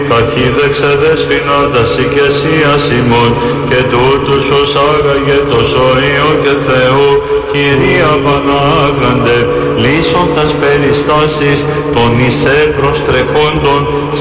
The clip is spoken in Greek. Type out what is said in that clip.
Ταχύδεξε δεσποινα τα οικεσίας ημών και τούτους ως άγαγε το σώιο και Θεού, Κυρία Πανάκραντε, λύσον τας περιστάσεις των εισέ προστρεχόντων